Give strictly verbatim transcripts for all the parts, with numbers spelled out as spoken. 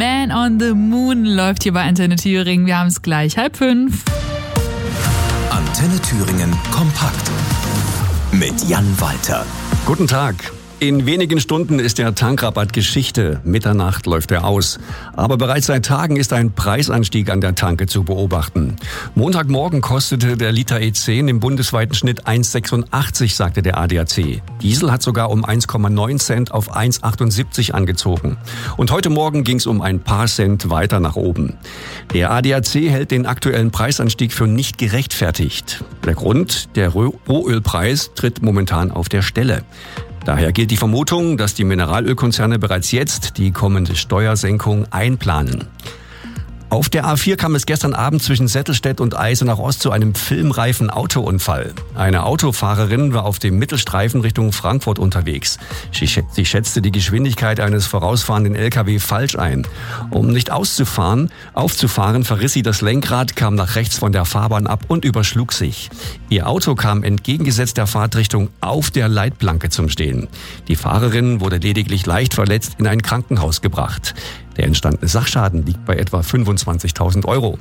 Man on the Moon läuft hier bei Antenne Thüringen. Wir haben es gleich halb fünf. Antenne Thüringen kompakt mit Jan Walter. Guten Tag. In wenigen Stunden ist der Tankrabatt Geschichte. Mitternacht läuft er aus. Aber bereits seit Tagen ist ein Preisanstieg an der Tanke zu beobachten. Montagmorgen kostete der Liter E zehn im bundesweiten Schnitt eins Komma sechsundachtzig, sagte der A D A C. Diesel hat sogar um eins Komma neun Cent auf eins Komma achtundsiebzig angezogen. Und heute Morgen ging es um ein paar Cent weiter nach oben. Der A D A C hält den aktuellen Preisanstieg für nicht gerechtfertigt. Der Grund, der Rohölpreis tritt momentan auf der Stelle. Daher gilt die Vermutung, dass die Mineralölkonzerne bereits jetzt die kommende Steuersenkung einplanen. Auf der A vier kam es gestern Abend zwischen Settelstedt und Eisenach-Ost zu einem filmreifen Autounfall. Eine Autofahrerin war auf dem Mittelstreifen Richtung Frankfurt unterwegs. Sie schätzte die Geschwindigkeit eines vorausfahrenden L K W falsch ein. Um nicht auszufahren, aufzufahren, verriss sie das Lenkrad, kam nach rechts von der Fahrbahn ab und überschlug sich. Ihr Auto kam entgegengesetzt der Fahrtrichtung auf der Leitplanke zum Stehen. Die Fahrerin wurde lediglich leicht verletzt in ein Krankenhaus gebracht. Der entstandene Sachschaden liegt bei etwa fünfundzwanzigtausend Euro.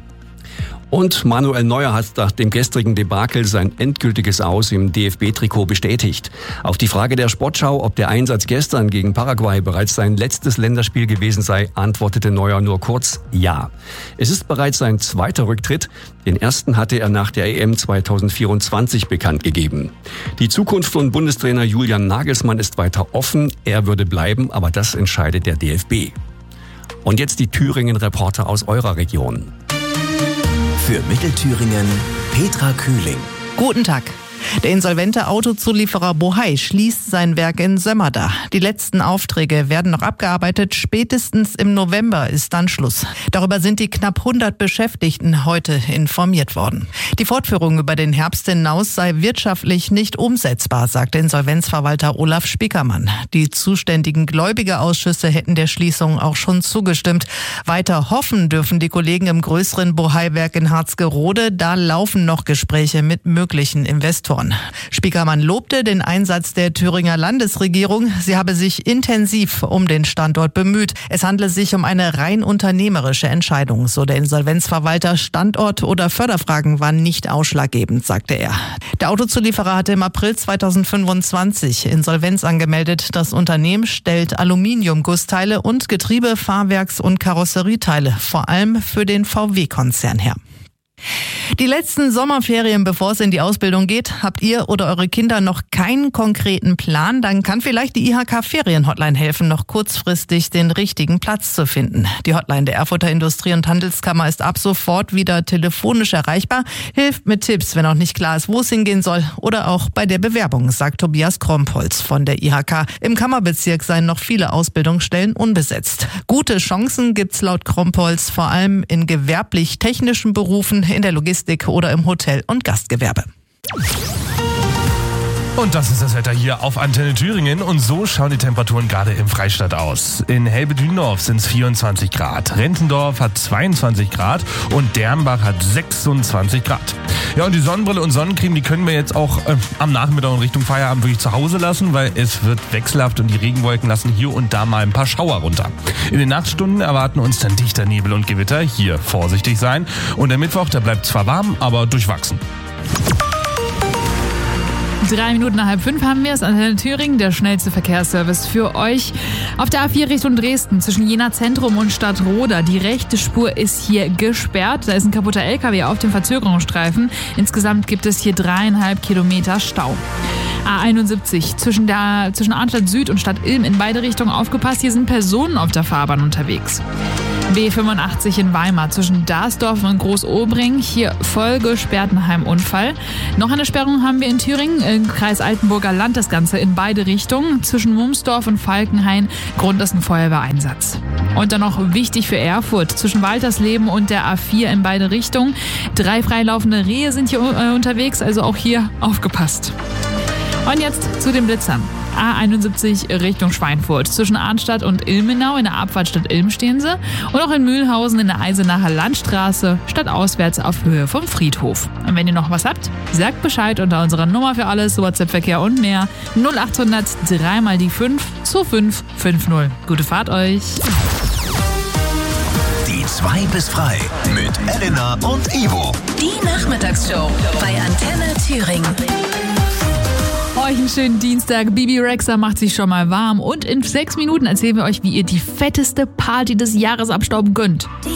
Und Manuel Neuer hat nach dem gestrigen Debakel sein endgültiges Aus im D F B-Trikot bestätigt. Auf die Frage der Sportschau, ob der Einsatz gestern gegen Paraguay bereits sein letztes Länderspiel gewesen sei, antwortete Neuer nur kurz ja. Es ist bereits sein zweiter Rücktritt. Den ersten hatte er nach der E M zweitausendvierundzwanzig bekannt gegeben. Die Zukunft von Bundestrainer Julian Nagelsmann ist weiter offen. Er würde bleiben, aber das entscheidet der D F B. Und jetzt die Thüringen-Reporter aus eurer Region. Für Mittelthüringen Petra Kühling. Guten Tag. Der insolvente Autozulieferer Bohai schließt sein Werk in Sömmerda. Die letzten Aufträge werden noch abgearbeitet. Spätestens im November ist dann Schluss. Darüber sind die knapp hundert Beschäftigten heute informiert worden. Die Fortführung über den Herbst hinaus sei wirtschaftlich nicht umsetzbar, sagte Insolvenzverwalter Olaf Spiekermann. Die zuständigen Gläubigerausschüsse hätten der Schließung auch schon zugestimmt. Weiter hoffen dürfen die Kollegen im größeren Bohai-Werk in Harzgerode. Da laufen noch Gespräche mit möglichen Investoren. Spiekermann lobte den Einsatz der Thüringer Landesregierung. Sie habe sich intensiv um den Standort bemüht. Es handle sich um eine rein unternehmerische Entscheidung, so der Insolvenzverwalter. Standort oder Förderfragen waren nicht ausschlaggebend, sagte er. Der Autozulieferer hatte im April zweitausendfünfundzwanzig Insolvenz angemeldet. Das Unternehmen stellt Aluminiumgussteile und Getriebe-, Fahrwerks- und Karosserieteile, vor allem für den V W-Konzern her. Die letzten Sommerferien, bevor es in die Ausbildung geht, habt ihr oder eure Kinder noch keinen konkreten Plan? Dann kann vielleicht die I H K-Ferien-Hotline helfen, noch kurzfristig den richtigen Platz zu finden. Die Hotline der Erfurter Industrie- und Handelskammer ist ab sofort wieder telefonisch erreichbar, hilft mit Tipps, wenn auch nicht klar ist, wo es hingehen soll, oder auch bei der Bewerbung, sagt Tobias Krompholz von der I H K. Im Kammerbezirk seien noch viele Ausbildungsstellen unbesetzt. Gute Chancen gibt's laut Krompholz vor allem in gewerblich-technischen Berufen, in der Logistik oder im Hotel- und Gastgewerbe. Und das ist das Wetter hier auf Antenne Thüringen. Und so schauen die Temperaturen gerade im Freistaat aus. In Helbedündorf sind es vierundzwanzig Grad, Rentendorf hat zweiundzwanzig Grad und Dernbach hat sechsundzwanzig Grad. Ja, und die Sonnenbrille und Sonnencreme, die können wir jetzt auch äh, am Nachmittag und Richtung Feierabend wirklich zu Hause lassen, weil es wird wechselhaft und die Regenwolken lassen hier und da mal ein paar Schauer runter. In den Nachtstunden erwarten uns dann dichter Nebel und Gewitter. Hier vorsichtig sein. Und der Mittwoch, der bleibt zwar warm, aber durchwachsen. Drei Minuten nach halb fünf haben wir es. Antenne Thüringen, der schnellste Verkehrsservice für euch. Auf der A vier Richtung Dresden, zwischen Jena Zentrum und Stadtroda. Die rechte Spur ist hier gesperrt. Da ist ein kaputter L K W auf dem Verzögerungsstreifen. Insgesamt gibt es hier dreieinhalb Kilometer Stau. A einundsiebzig, zwischen, der, zwischen Arnstadt Süd und Stadt Ilm in beide Richtungen aufgepasst. Hier sind Personen auf der Fahrbahn unterwegs. B fünfundachtzig in Weimar, zwischen Darsdorf und Großobring. Hier vollgesperrt nach einem Unfall. Noch eine Sperrung haben wir in Thüringen, im Kreis Altenburger Land, das Ganze in beide Richtungen. Zwischen Mumsdorf und Falkenhain, Grund ist ein Feuerwehreinsatz. Und dann noch wichtig für Erfurt, zwischen Waltersleben und der A vier in beide Richtungen. Drei freilaufende Rehe sind hier äh, unterwegs, also auch hier aufgepasst. Und jetzt zu den Blitzern. A einundsiebzig Richtung Schweinfurt. Zwischen Arnstadt und Ilmenau in der Abfahrt Stadt Ilm stehen sie. Und auch in Mühlhausen in der Eisenacher Landstraße, stadtauswärts auf Höhe vom Friedhof. Und wenn ihr noch was habt, sagt Bescheid unter unserer Nummer für alles, WhatsApp-Verkehr und mehr. null achthundert drei mal die fünf zwei fünf fünf null. Gute Fahrt euch! Zwei bis frei mit Elena und Ivo. Die Nachmittagsshow bei Antenne Thüringen. Euch einen schönen Dienstag. Bibi Rexha macht sich schon mal warm und in sechs Minuten erzählen wir euch, wie ihr die fetteste Party des Jahres abstauben könnt. Die